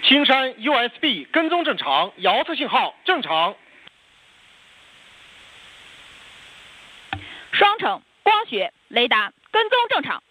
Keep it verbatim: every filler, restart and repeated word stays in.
青山 U S B 跟踪正常，遥测信号正常。 双城光学雷达跟踪正常。